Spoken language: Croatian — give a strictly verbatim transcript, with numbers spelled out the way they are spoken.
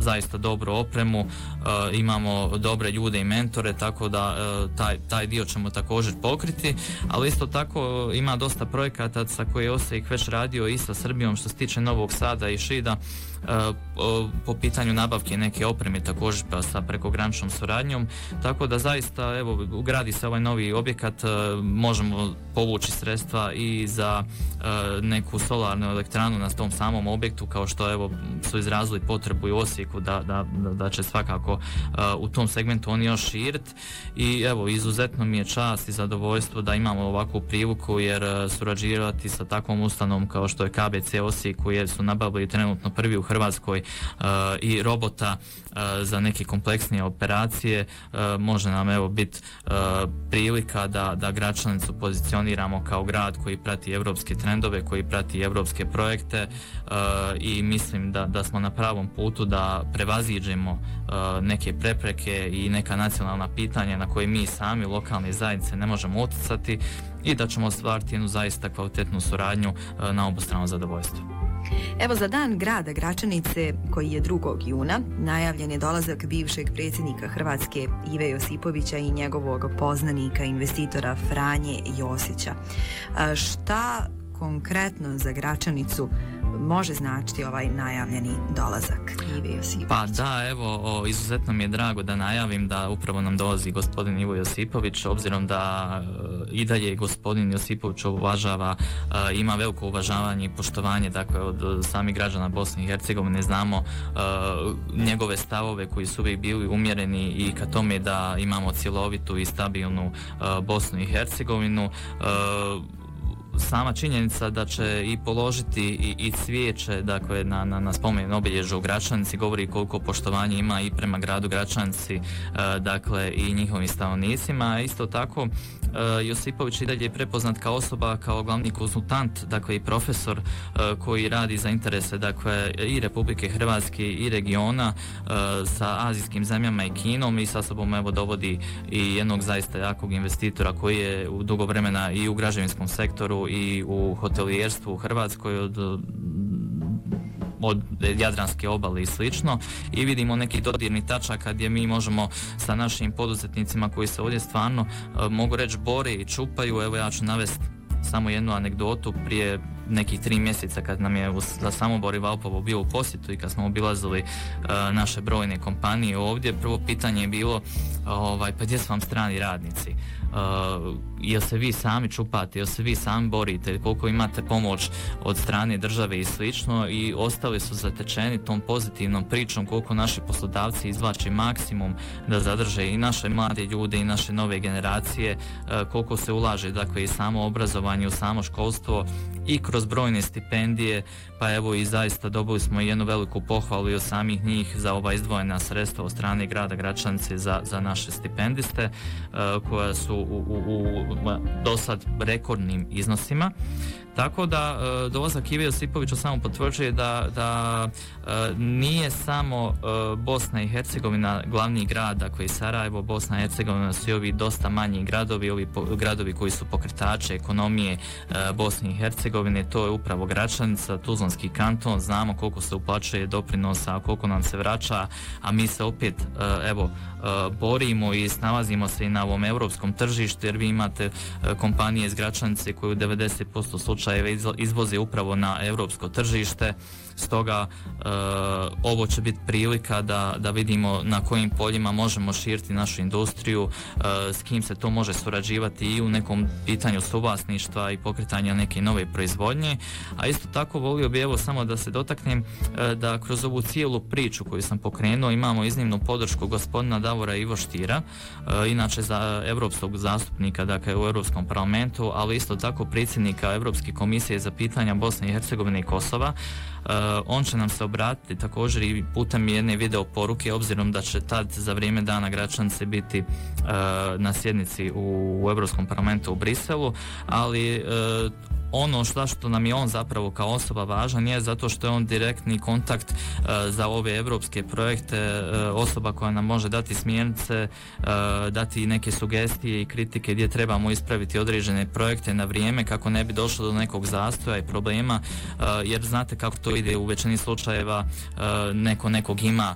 zaista dobru opremu, imamo dobre ljude i mentore, tako da taj, taj dio ćemo također pokriti, ali isto tako ima dosta projekata sa koje je Osijek već radio i sa Srbijom što se tiče Novog Sada i Šida po pitanju nabavke neke opreme također pa sa prekograničnom suradnjom, tako da zaista evo gradi se ovaj novi objekat, možemo povući sredstva i za neku solarnu elektranu na tom samom objektu, kao što evo su izrazili potrebu i Osijeku da, da, da će svakako u tom segmentu oni još širiti i evo izuzetno mi je čast i zadovoljstvo da imamo ovakvu priliku jer surađivati sa takvom ustanovom kao što je K B C Osijek koji su nabavili trenutno prvi u Hrvatskoj uh, i robota uh, za neke kompleksnije operacije uh, može nam evo biti uh, prilika da, da Gračanicu pozicioniramo kao grad koji prati evropske trendove, koji prati evropske projekte uh, i mislim da, da smo na pravom putu da prevaziđemo uh, neke prepreke i neka nacionalna pitanja na koje mi sami lokalne zajednice ne možemo utjecati i da ćemo ostvariti jednu zaista kvalitetnu suradnju uh, na obostrano zadovoljstvo. Evo za dan grada Gračanice, koji je drugog juna, najavljen je dolazak bivšeg predsjednika Hrvatske Ive Josipovića i njegovog poznanika investitora Franje Josića. A šta konkretno za Gračanicu može značiti ovaj najavljeni dolazak Ive Josipovića? Pa da, evo, o, izuzetno mi je drago da najavim da upravo nam dolazi gospodin Ivo Josipović, obzirom da e, i dalje gospodin Josipović uvažava, e, ima veliko uvažavanje i poštovanje, dakle, od samih građana Bosne i Hercegovine, znamo e, njegove stavove koji su uvijek bili umjereni i ka tome da imamo cjelovitu i stabilnu e, Bosnu i Hercegovinu. E, sama činjenica da će i položiti i, i cvijeće dakle, na, na, na spomen obilježju u Gračanici govori koliko poštovanje ima i prema gradu Gračanici e, dakle, i njihovim stanovnicima. Isto tako e, Josipović i dalje je prepoznat kao osoba, kao glavni konsultant, dakle i profesor e, koji radi za interese dakle, i Republike Hrvatske i regiona e, sa azijskim zemljama i Kinom i sa sobom evo, dovodi i jednog zaista jakog investitora koji je u dugo vremena i u građevinskom sektoru i u hotelijerstvu u Hrvatskoj od, od Jadranske obale i slično i vidimo neki dodirni tačaka gdje mi možemo sa našim poduzetnicima koji se ovdje stvarno mogu reći bore i čupaju. Evo ja ću navesti samo jednu anegdotu. Prije nekih tri mjeseca kad nam je za Samobor i Valpovo bio u posjetu i kad smo obilazili uh, naše brojne kompanije ovdje, prvo pitanje je bilo ovaj, pa gdje su vam strani radnici? Uh, jel se vi sami čupate, jel se vi sami borite, koliko imate pomoć od strane države i slično, i ostali su zatečeni tom pozitivnom pričom koliko naši poslodavci izvlače maksimum da zadrže i naše mlade ljude i naše nove generacije, uh, koliko se ulaže dakle i samo obrazovanje, u samo školstvo i kroz brojne stipendije, pa evo i zaista dobili smo jednu veliku pohvalu i od samih njih za ova izdvojena sredstva od strane grada Gračanice za, za naše stipendiste uh, koja su u, u, u dosad rekordnim iznosima. Tako da e, dolazak Ive Josipovića samo potvrđuje da, da e, nije samo e, Bosna i Hercegovina glavni grad, dakle i Sarajevo, Bosna i Hercegovina su i ovi dosta manji gradovi, ovi po, gradovi koji su pokretače ekonomije e, Bosne i Hercegovine, to je upravo Gračanica, Tuzlanski kanton, znamo koliko se uplaćuje doprinosa, a koliko nam se vraća, a mi se opet e, evo e, borimo i snalazimo se i na ovom europskom tržištu, jer vi imate e, kompanije iz Gračanice koje u devedeset posto slučaja izvoze upravo na europsko tržište. Stoga e, ovo će biti prilika da, da vidimo na kojim poljima možemo širiti našu industriju, e, s kim se to može surađivati i u nekom pitanju suvlasništva i pokretanja neke nove proizvodnje. A isto tako volio bi evo samo da se dotaknem e, da kroz ovu cijelu priču koju sam pokrenuo imamo iznimnu podršku gospodina Davora Ivo Štira, e, inače za evropskog zastupnika dakle u Europskom parlamentu, ali isto tako predsjednika Europske komisije za pitanja Bosne i Hercegovine i Kosova. Uh, on će nam se obratiti također i putem jedne video poruke, obzirom da će tad za vrijeme dana Gračanice biti uh, na sjednici u, u Europskom parlamentu u Briselu, ali uh, ono što, što nam je on zapravo kao osoba važan je zato što je on direktni kontakt uh, za ove evropske projekte, uh, osoba koja nam može dati smjernice, uh, dati neke sugestije i kritike gdje trebamo ispraviti određene projekte na vrijeme kako ne bi došlo do nekog zastoja i problema, uh, jer znate kako to ide u većini slučajeva, uh, neko nekog ima